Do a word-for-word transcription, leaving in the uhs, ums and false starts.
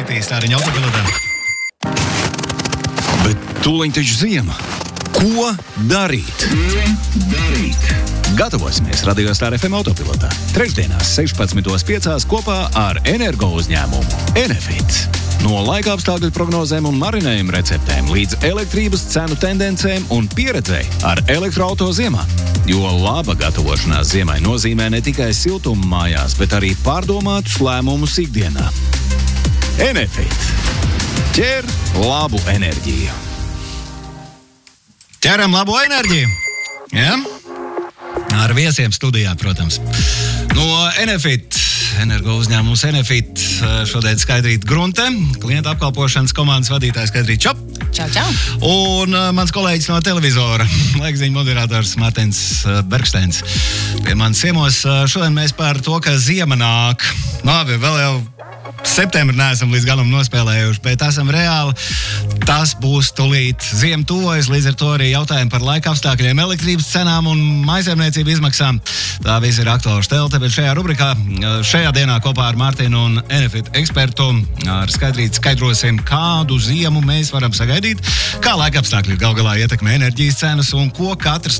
City stāriņa autopilotā. Bet tūliņ taču ziema. Ko darīt? darīt? Gatavosimies Radio Star F M autopilotā. Trešdienās sešpadsmitos piecās kopā ar energo uzņēmumu Enefit. No laika apstākļu prognozēm un marinējuma receptēm līdz elektrības cenu tendencēm un pieredzei ar elektroauto ziemā. Jo laba gatavošanās ziemai nozīmē ne tikai siltumu mājās, bet arī pārdomātus lēmumus ikdienā. Enefit. Ķer labu enerģiju. Ķeram labo enerģiju. Ja? Ar viesiem studijā, protams. No Enefit, energo uzņēmums Enefit, šodien Skaidrīta Grunte, klienta apkalpošanas komandas vadītājs Skaidrīta Čop. Čau, čau. Un uh, mans kolēģis no televizora, laikziņu moderators Mārtiņš uh, Bergsteins. Pie manis ciemos uh, šodien mēs par to, ka ziema nāk. Labi, vēl jau septembrī neesam līdz galam nospēlējuši, bet esam reāli. Tas būs tulīt ziema tuvojas, līdz ar to arī jautājumi par laika apstākļiem, elektrības cenām un mājsaimniecību izmaksām. Tā viss ir aktuāls telte, bet šajā rubrikā, šajā dienā kopā ar Mārtiņu un Enefit ekspertu ar Skaidrītu skaidrosim, kādu ziemu mēs varam sagaidīt, kā laika apstākļi gal galā ietekmē enerģijas cenas un ko katrs